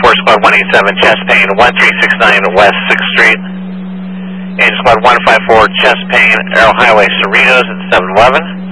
184, Squad 187, chest pain, 1369 West 6th Street. Agent Squad 154, chest pain, Arrow Highway, Cerritos at 711.